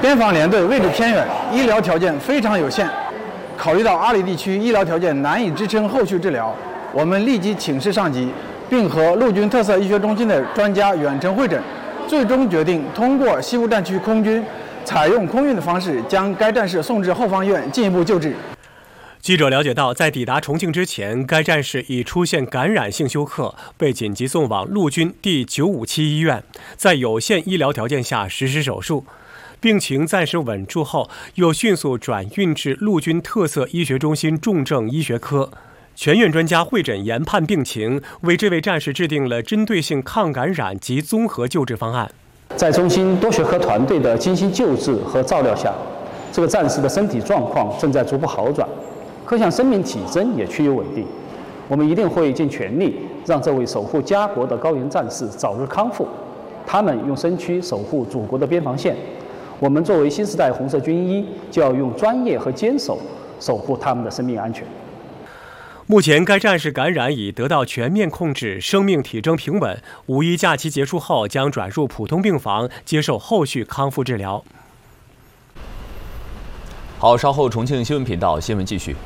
边防连队位置偏远，医疗条件非常有限。考虑到阿里地区医疗条件难以支撑后续治疗，我们立即请示上级，并和陆军特色医学中心的专家远程会诊，最终决定通过西部战区空军采用空运的方式，将该战士送至后方医院进一步救治。 记者了解到，在抵达重庆之前，该战士已出现感染性休克，被紧急送往陆军第957医院，在有限医疗条件下实施手术。病情暂时稳住后，又迅速转运至陆军特色医学中心重症医学科。全院专家会诊研判病情，为这位战士制定了针对性抗感染及综合救治方案。 在中心多学科团队的精心救治和照料下，这个战士的身体状况正在逐步好转。各项生命体征也趋于稳定，我们一定会尽全力让这位守护家国的高原战士早日康复。他们用身躯守护祖国的边防线，我们作为新时代红色军医，就要用专业和坚守守护他们的生命安全。 目前，该战士感染已得到全面控制，生命体征平稳。五一假期结束后，将转入普通病房接受后续康复治疗。 好，稍后重庆新闻频道新闻继续。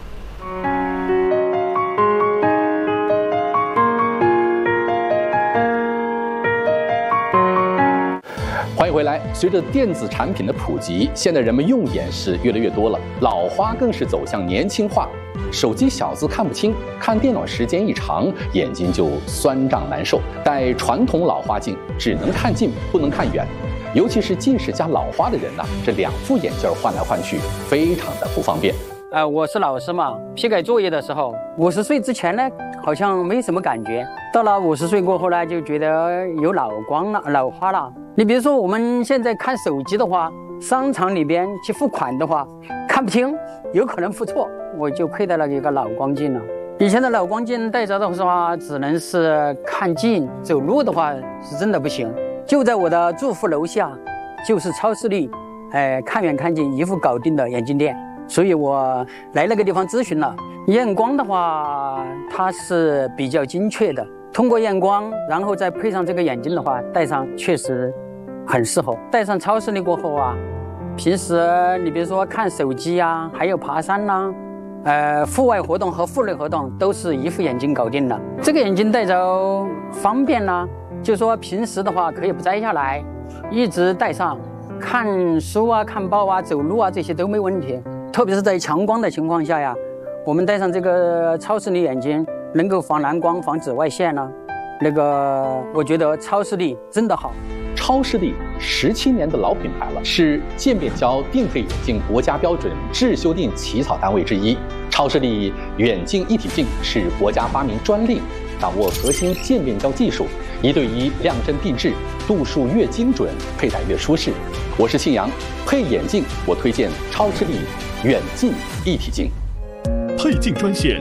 欢迎回来。随着电子产品的普及，现在人们用眼是越来越多了，老花更是走向年轻化。手机小字看不清，看电脑时间一长，眼睛就酸胀难受。戴传统老花镜只能看近，不能看远。尤其是近视加老花的人呢，这2副眼镜换来换去，非常的不方便。 我是老师嘛，批改作业的时候，50岁之前呢，好像没什么感觉，到了50岁过后呢，就觉得有老光了、老花了。你比如说我们现在看手机的话，商场里边去付款的话，看不清，有可能付错，我就佩戴了一个老光镜了。以前的老光镜戴着的话，只能是看近，走路的话是真的不行。就在我的住户楼下，就是超视力，看远看近一副搞定的眼镜店。所以我来那个地方咨询了，验光的话，它是比较精确的。通过验光，然后再配上这个眼镜的话，戴上确实很适合。戴上超视力过后啊，平时你比如说看手机啊，还有爬山啦，户外活动和户内活动都是一副眼镜搞定了。这个眼镜戴着方便啦，就说平时的话可以不摘下来，一直戴上，看书啊、看报啊、走路啊这些都没问题。特别是在强光的情况下呀，我们戴上这个超视力眼镜，能够防蓝光、防紫外线呢。我觉得超视力真的好。 超视力17年的老品牌了，是渐变焦定配眼镜国家标准制修订起草单位之一。超视力远近一体镜是国家发明专利，掌握核心渐变焦技术，1对1量身定制，度数越精准，佩戴越舒适。我是信阳，配眼镜我推荐超视力远近一体镜。 配镜专线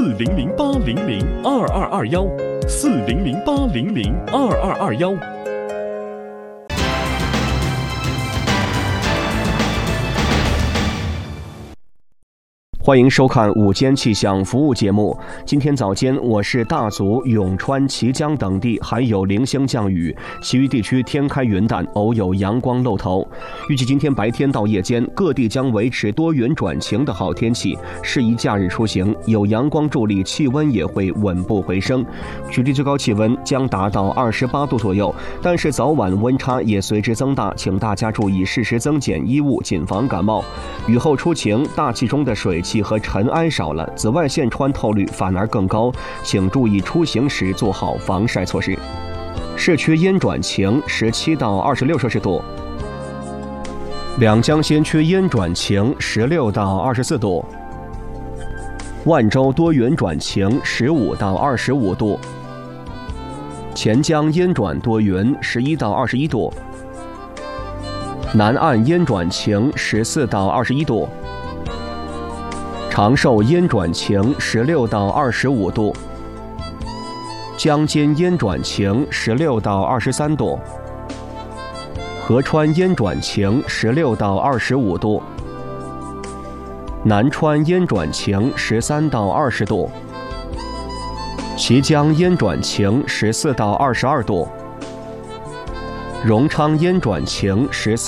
4008002221，4008002221。 欢迎收看午间气象服务节目。今天早间，我市大足、永川、綦江等地还有零星降雨，其余地区天开云淡，偶有阳光露头。预计今天白天到夜间，各地将维持多云转晴的好天气，适宜假日出行。有阳光助力，气温也会稳步回升，局地最高气温将达到28度左右。但是早晚温差也随之增大，请大家注意适时增减衣物，谨防感冒。雨后出晴，大气中的水汽和尘埃少了，紫外线穿透率反而更高，请注意出行时做好防晒措施。市区阴转晴，17到26摄氏度；两江新区阴转晴，16到24度；万州多云转晴，15到25度；钱江阴转多云，11到21度；南岸阴转晴，14到21度；长寿阴转晴，16到25度；江津阴转晴，16到23度；合川阴转晴，16到25度；南川阴转晴，13到20度；綦江阴转晴，14到22度；荣昌阴转晴，14